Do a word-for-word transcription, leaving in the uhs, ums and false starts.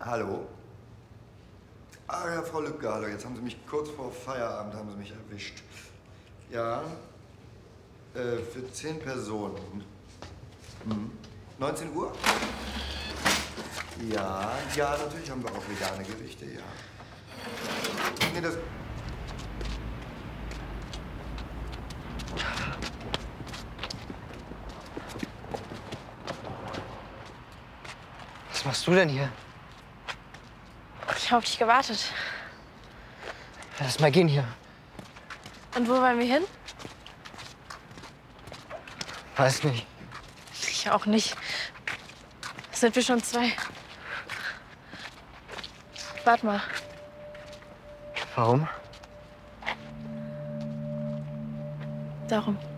Hallo? Ah ja, Frau Lübcke, hallo. Jetzt haben Sie mich kurz vor Feierabend haben Sie mich erwischt. Ja, äh, für zehn Personen. Hm. neunzehn Uhr? Ja, ja, natürlich haben wir auch vegane Gerichte, ja. Nee, das... Was machst du denn hier? Ich hab auf dich gewartet. Lass mal gehen hier. Und wo wollen wir hin? Weiß nicht. Ich auch nicht. Sind wir schon zwei? Warte mal. Warum? Darum.